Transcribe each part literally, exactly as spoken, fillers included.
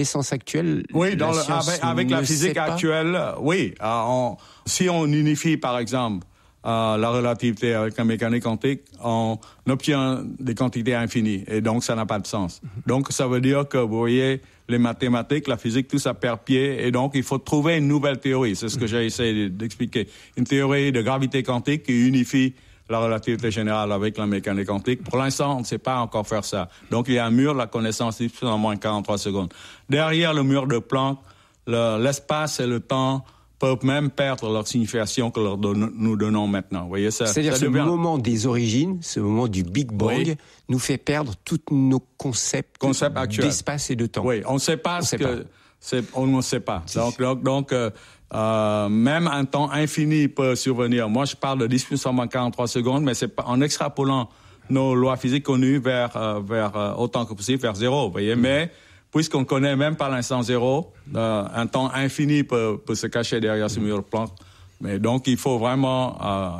l'essence actuelle, oui, dans la le, avec, avec la physique actuelle, oui. Euh, on, si on unifie, par exemple, euh, la relativité avec la mécanique quantique, on obtient des quantités infinies. Et donc, ça n'a pas de sens. Mm-hmm. Donc, ça veut dire que, vous voyez, les mathématiques, la physique, tout ça perd pied. Et donc, il faut trouver une nouvelle théorie. C'est ce que j'ai essayé d'expliquer. Une théorie de gravité quantique qui unifie la relativité générale avec la mécanique quantique. Pour l'instant, on ne sait pas encore faire ça. Donc, il y a un mur de la connaissance en moins quarante-trois secondes. Derrière le mur de Planck, le, l'espace et le temps peuvent même perdre leur signification que leur don- nous donnons maintenant. Vous voyez, ça, c'est-à-dire ça ce devient... moment des origines, ce moment du Big Bang, oui. nous fait perdre tous nos concepts, concepts d'espace et de temps. Oui, on ne sait pas on ce sait que... Pas. C'est, on ne sait pas. Si. Donc, donc, donc euh, euh, même un temps infini peut survenir. Moi, je parle de dix puissance moins quarante-trois secondes, mais c'est pas, en extrapolant nos lois physiques connues vers, euh, vers euh, autant que possible, vers zéro. Vous voyez, mmh. mais puisqu'on connaît même pas l'instant zéro, euh, un temps infini peut, peut se cacher derrière ce mur de Planck. Mais donc, il faut vraiment euh,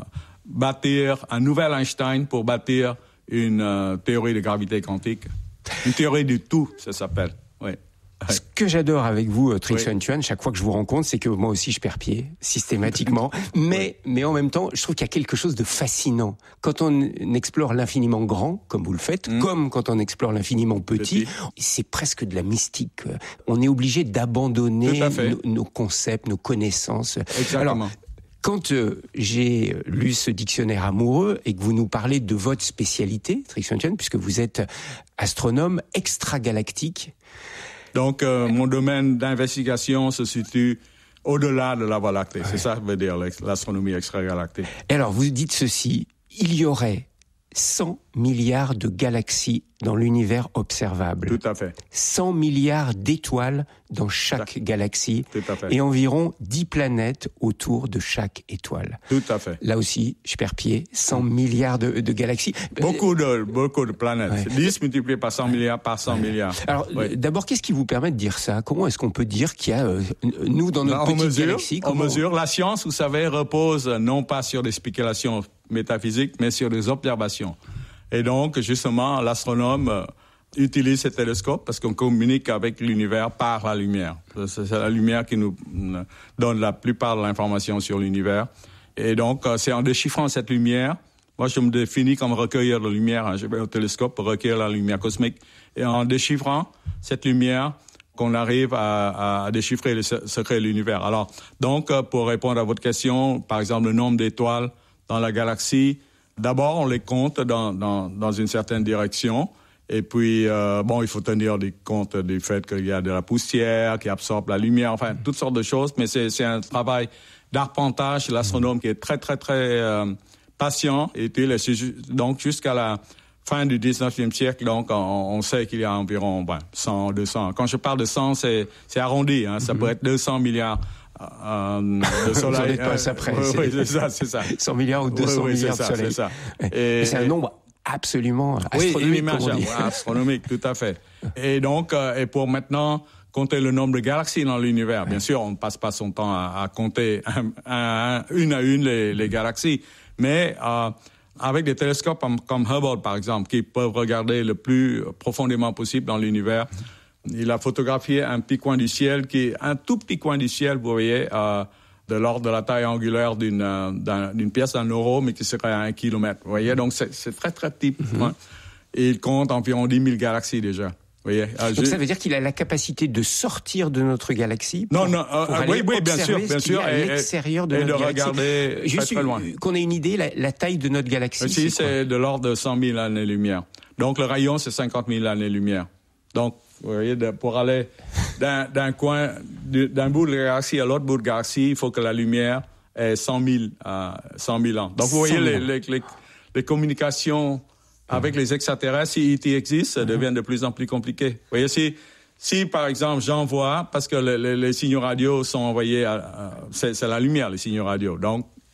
bâtir un nouvel Einstein pour bâtir une euh, théorie de gravité quantique. Une théorie du tout, ça s'appelle. Oui. Ce que j'adore avec vous, Trix Van Thuan, chaque fois que je vous rencontre, c'est que moi aussi je perds pied, systématiquement. mais, oui. mais en même temps, je trouve qu'il y a quelque chose de fascinant. Quand on explore l'infiniment grand, comme vous le faites, mmh. comme quand on explore l'infiniment petit, petit, c'est presque de la mystique. On est obligé d'abandonner nos, nos concepts, nos connaissances. Exactement. Alors, quand euh, j'ai lu ce dictionnaire amoureux et que vous nous parlez de votre spécialité, Trix Van Thuan, puisque vous êtes astronome extragalactique, donc, euh, mon domaine d'investigation se situe au-delà de la Voie lactée. Ouais. C'est ça que veut dire l'astronomie extragalactique. Et alors, vous dites ceci, il y aurait cent milliards de galaxies dans l'univers observable. Tout à fait. cent milliards d'étoiles dans chaque galaxie. Tout à fait. Et environ dix planètes autour de chaque étoile. Tout à fait. Là aussi, je perds pied, cent milliards de, de galaxies. Beaucoup de, beaucoup de planètes. Ouais. dix multiplié par cent milliards par cent ouais. milliards. Alors, ouais. d'abord, qu'est-ce qui vous permet de dire ça? Comment est-ce qu'on peut dire qu'il y a, euh, nous, dans notre non, petite mesure, galaxie... Comment... On mesure. La science, vous savez, repose non pas sur des spéculations métaphysiques, mais sur des observations. Et donc, justement, l'astronome euh, utilise ces télescopes parce qu'on communique avec l'univers par la lumière. C'est, c'est la lumière qui nous euh, donne la plupart de l'information sur l'univers. Et donc, euh, c'est en déchiffrant cette lumière, moi je me définis comme recueilleur de lumière. Hein. Je vais au télescope pour recueillir la lumière cosmique. Et en déchiffrant cette lumière, qu'on arrive à, à déchiffrer les secrets de l'univers. Alors, donc, euh, pour répondre à votre question, par exemple, le nombre d'étoiles dans la galaxie, d'abord, on les compte dans, dans, dans une certaine direction. Et puis, euh, bon, il faut tenir des compte du fait qu'il y a de la poussière qui absorbe la lumière, enfin, toutes sortes de choses. Mais c'est, c'est un travail d'arpentage. L'astronome qui est très, très, très euh, patient. Et puis, donc, jusqu'à la fin du dix-neuvième siècle, donc, on, on sait qu'il y a environ ben, cent, deux cents. Quand je parle de cent, c'est, c'est arrondi. Hein, ça mm-hmm. peut être deux cents milliards. Euh, de soleil. Vous en êtes pas euh, après. Oui, c'est... oui, c'est ça, c'est ça. cent milliards ou deux cents oui, oui, milliards c'est ça, de soleil. C'est ça. Et, et c'est un nombre absolument astronomique. Oui, une image astronomique, tout à fait. Et donc, euh, et pour maintenant compter le nombre de galaxies dans l'univers, bien sûr, on ne passe pas son temps à, à compter un, un, une à une les, les galaxies, mais euh, avec des télescopes comme, comme Hubble, par exemple, qui peuvent regarder le plus profondément possible dans l'univers. Il a photographié un petit coin du ciel qui est un tout petit coin du ciel, vous voyez, euh, de l'ordre de la taille angulaire d'une, euh, d'un, d'une pièce d'un euro, mais qui serait à un kilomètre. Vous voyez, donc c'est, c'est très, très petit. Mm-hmm. Hein. Et il compte environ dix mille galaxies déjà. Vous voyez, euh, donc ça veut dire qu'il a la capacité de sortir de notre galaxie pour, non, non, euh, pour euh, aller oui, oui, bien sûr, bien sûr, à l'extérieur de et notre de galaxie. Regarder Juste très, très loin. Qu'on ait une idée, la, la taille de notre galaxie. Ici, c'est, c'est de l'ordre de cent mille années-lumière. Donc le rayon, c'est cinquante mille années-lumière. Donc, vous voyez, de, pour aller d'un, d'un coin, d'un bout de la galaxie à l'autre bout de la galaxie, il faut que la lumière ait cent mille, euh, cent mille ans. Donc, vous voyez, les, les, les, les communications avec mmh. les extraterrestres, si ils existent, mmh. deviennent de plus en plus compliquées. Vous voyez, si, si par exemple, j'envoie, parce que les, les, les signaux radio sont envoyés, à, à, c'est, c'est la lumière, les signaux radio. Donc,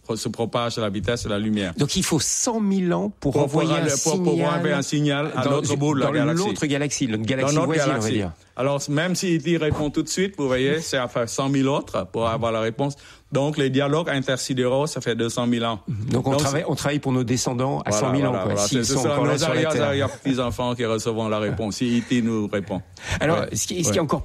se propage à la vitesse de la lumière. Donc il faut cent mille ans pour, pour envoyer un, pour, signal pour envoyer un signal à l'autre bout de la galaxie. Dans l'autre galaxie, notre galaxie voisine, galaxie. on va dire. Alors, même s'il dit répond tout de suite, vous voyez, c'est à faire cent mille autres pour avoir la réponse. Donc, les dialogues intersidéraux, ça fait deux cent mille ans. Donc, on, Donc, travaille, on travaille pour nos descendants à voilà, cent mille voilà, ans. Quoi, voilà. C'est nos arrière-petits-enfants qui recevront la réponse, si E T nous répond. Alors, ouais. ce, qui, ce ouais. qui est encore